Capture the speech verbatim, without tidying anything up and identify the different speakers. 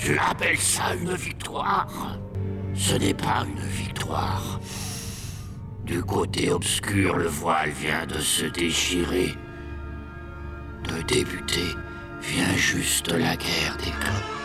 Speaker 1: Tu appelles ça une victoire? Ce n'est pas une victoire. Du côté obscur, le voile vient de se déchirer. De débuter, vient juste la guerre des clans.